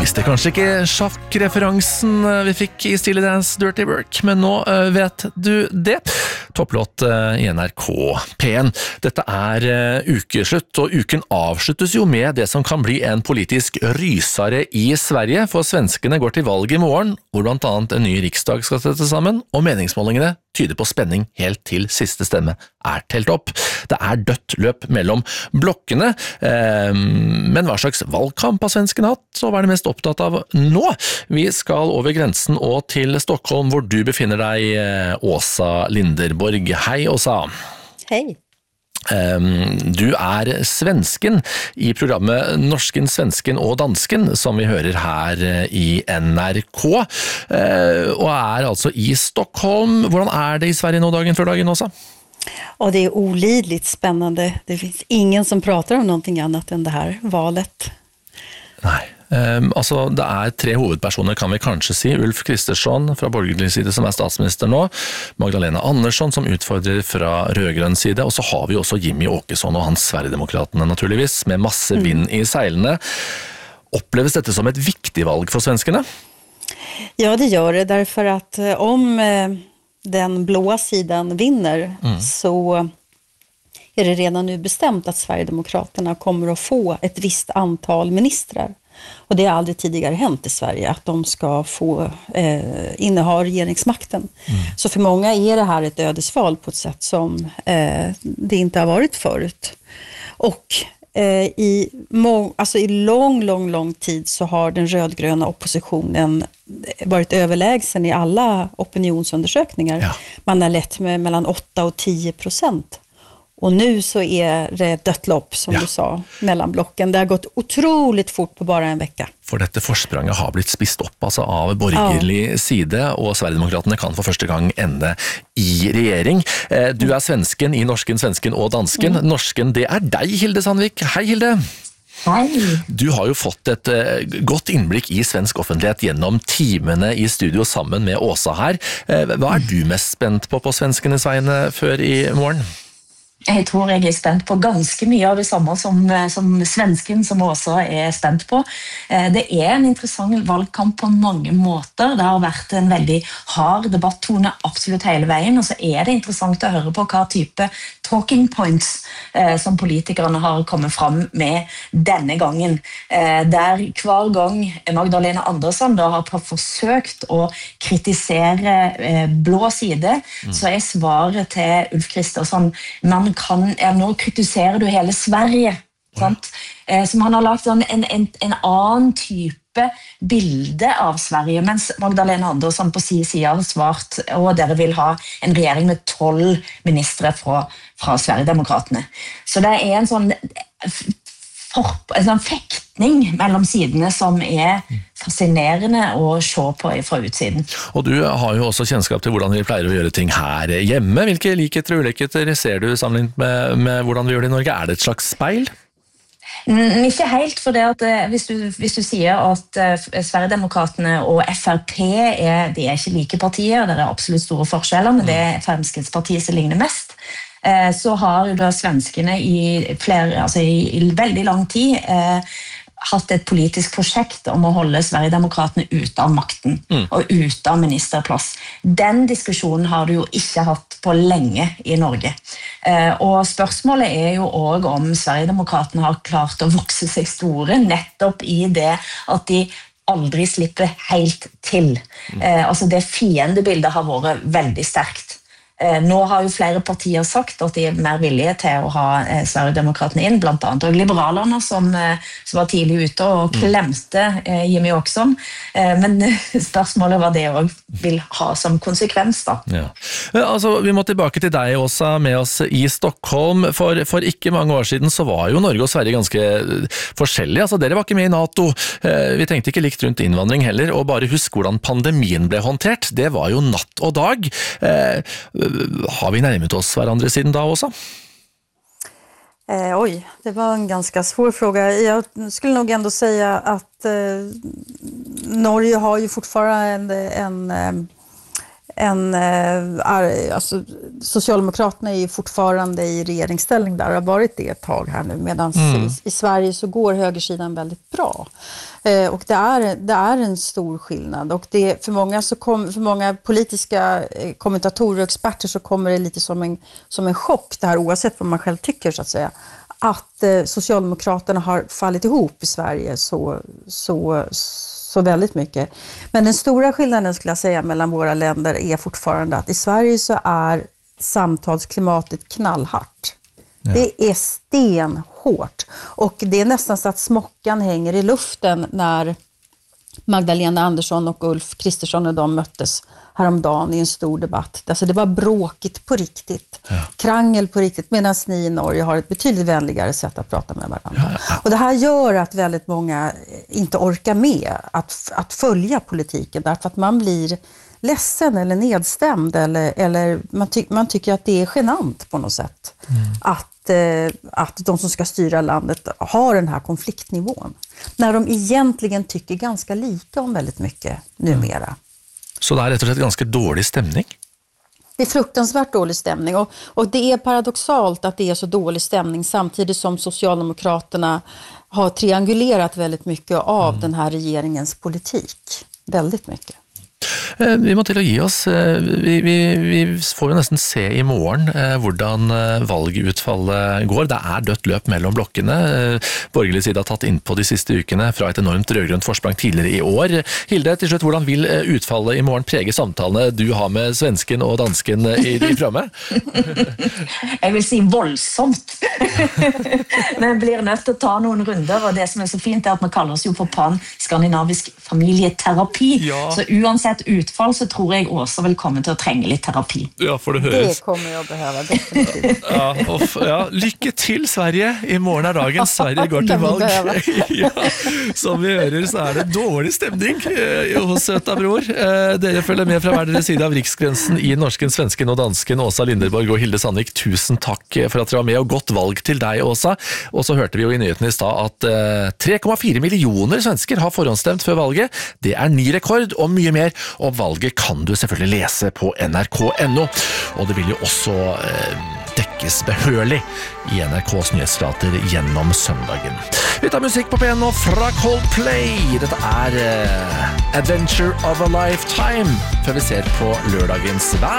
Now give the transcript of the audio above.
Visste kanskje ikke sjakkreferansen vi fikk i Steely Dance Dirty Work, men nå vet du det. Topplåt i NRK P1. Dette ukeslutt, og uken avsluttes jo med det som kan bli en politisk rysare i Sverige, for svenskene går til valg i morgen, hvor blant annet en ny riksdag skal settes sammen, og meningsmålingene tyder på spenning helt til siste stemme telt opp. Det dødt løp mellom blokkene, men hva slags valgkamp har svenskene hatt, og hva det mest opptatt av nå? Vi skal over grensen og til Stockholm, hvor du befinner deg, Åsa Linderborg. Hei, Åsa. Hei. Du svensken i programmet Norsken, Svensken og Dansken, som vi hører her i NRK, og altså i Stockholm. Hvordan det i Sverige nå dagen før dagen, Åsa? Och det olidligt spännande. Det finns ingen som pratar om någonting annat än det här valet. Nej. Altså, det tre hovedpersoner, kan vi kanskje si. Ulf Kristersson fra borgerlig side, som statsminister nå. Magdalena Andersson, som utfordrer fra rødgrønn side. Og så har vi også Jimmy Åkesson og hans Sverigedemokraterne, naturligvis, med masse vind i seilene. Oppleves dette som et viktig valg for svenskene? Ja, det gör det. Därför att om den blåa sidan vinner så det redan nu bestämt att Sverigedemokraterna kommer att få ett visst antal ministrar. Och det har aldrig tidigare hänt i Sverige att de ska få inneha regeringsmakten. Så för många det här ett ödesval på ett sätt som det inte har varit förut. Och i lång tid så har den rödgröna oppositionen varit överlägsen i alla opinionsundersökningar. Ja. Man har lett med mellan 8 och 10%. Och nu så det dött lopp, som du sa, mellan blocken. Det har gått otroligt fort på bara en vecka. For dette forspranget har blitt spist opp av borgerlig side, og Sverigedemokraterne kan for første gang ende i regjering. Du svensken i Norsken, Svensken og Dansken. Norsken, det deg, Hilde Sandvik. Hei, Hilde! Hei. Du har jo fått et godt innblikk i svensk offentlighet gjennom timene i studio sammen med Åsa her. Hva du mest spent på svenskenes vegne før i morgen? Jeg tror jeg spent på ganske mye av det samme som svensken, som også spent på. Det en interessant valgkamp på mange måter. Det har vært en veldig hard debattone absolutt hele veien, og så det interessant å høre på hva type talking points som politikerne har kommet fram med denne gangen. Der hver gang Magdalena Andersson da har forsøkt å kritisere blå side, så svaret til Ulf Kristersson, nå kritiserer du hele Sverige, sant? Som han har lagt en annen type bilde av Sverige, mens Magdalena Andersson på sin side har svart, og dere vil ha en regjering med 12 ministre fra Sverigedemokratene. Så det en sånn fektning mellom sidene som fascinerende å se på fra utsiden. Og du har jo også kjennskap til hvordan vi pleier å gjøre ting her hjemme. Hvilke likheter og ulikheter ser du sammenlignet med hvordan vi gjør det i Norge? Det et slags speil? Ikke helt, for det at hvis du sier at Sverigedemokratene og FrP de ikke like partier, det absolutt store forskjeller, men det Fremskrittspartiet som ligner mest, så har jo da svenskene i veldig lang tid hatt et politisk prosjekt om å holde Sverigedemokratene ute av makten og ute av ministerplass. Den diskusjonen har du jo ikke hatt på lenge i Norge. Og spørsmålet jo også om Sverigedemokratene har klart å vokse seg store, nettopp i det at de aldri slipper helt til. Det fiendebildet har vært veldig sterkt. Nå har jo flere partier sagt at de mer villige til å ha Sverigedemokratene inn, blant annet og liberalerne som var tidlig ute og klemte Jimmy Åkesson, men spørsmålet var det også vil ha som konsekvens da. Ja. Altså, vi må tilbake til deg også, med oss i Stockholm. For ikke mange år siden så var jo Norge og Sverige ganske forskjellige. Altså, dere var ikke med i NATO. Vi tenkte ikke likt rundt innvandring heller, og bare husk hvordan pandemien ble håndtert. Det var jo natt og dag. Har vi närmat oss varandra siden da också? Oj, det var en ganska svår fråga. Jag skulle nog ändå säga att Norge har ju fortfarande alltså, Socialdemokraterna är ju fortfarande i regeringsställning där, har varit det ett tag här nu, medan i Sverige så går högersidan väldigt bra. Och det är en stor skillnad, och det, för många politiska kommentatorer och experter så kommer det lite som en chock, det här, oavsett vad man själv tycker så att säga, att Socialdemokraterna har fallit ihop i Sverige så väldigt mycket. Men den stora skillnaden skulle jag säga mellan våra länder är fortfarande att i Sverige så är samtalsklimatet knallhårt. Ja. Det är stenhårt, och det är nästan så att smockan hänger i luften när Magdalena Andersson och Ulf Kristersson och de möttes häromdagen i en stor debatt. Alltså det var bråkigt på riktigt. Ja. Krangel på riktigt, medan ni i Norge har ett betydligt vänligare sätt att prata med varandra. Ja. Och det här gör att väldigt många inte orkar med att följa politiken, därför att man blir ledsen eller nedstämd, eller man tycker att det är genant på något sätt. Att de som ska styra landet har den här konfliktnivån, när de egentligen tycker ganska lika om väldigt mycket numera. Så det är rätt och slett ganska dålig stämning? Det är fruktansvärt dålig stämning, och det är paradoxalt att det är så dålig stämning samtidigt som Socialdemokraterna har triangulerat väldigt mycket av den här regeringens politik. Väldigt mycket. Vi må til å gi oss. Vi får jo nesten se i morgen hvordan valgutfallet går. Det er dødt løp mellom blokkene. Borgerlig side har tatt innpå de siste ukene fra et enormt rødgrønt forsprang tidligere i år. Hilde, til slutt, hvordan vil utfallet i morgen prege samtalene du har med svensken og dansken i programmet? Jeg vil si voldsomt. Men blir nødt til å ta noen runder, og det som er så fint er at vi kaller oss jo for pan-skandinavisk familieterapi. Ja. Så uansett utfall så tror jeg også vil komme til å trenge litt terapi. Ja, for det høres. Det kommer jeg å behøve, definitivt. Ja, lykke til Sverige. I morgen er dagen Sverige går til valg. Ja, som vi hører så er det dårlig stemning hos Søta Bror. Dere følger med fra hver deres side av riksgrensen i norsken, svensken og dansken. Åsa Linderborg og Hilde Sandvik, tusen takk for at dere var med, og godt valg til deg, Åsa. Og så hørte vi jo i nyheten i stad at 3,4 millioner svensker har forhåndsstemt før valget. Det er ny rekord og mye mer, og valget kan du selvfølgelig lese på nrk.no, og det vil jo også dekkes behørlig i NRKs nyhetsflater gjennom søndagen. Vi tar musikk på P1 nå fra Coldplay. Dette er Adventure of a Lifetime, før vi ser på lørdagens vær.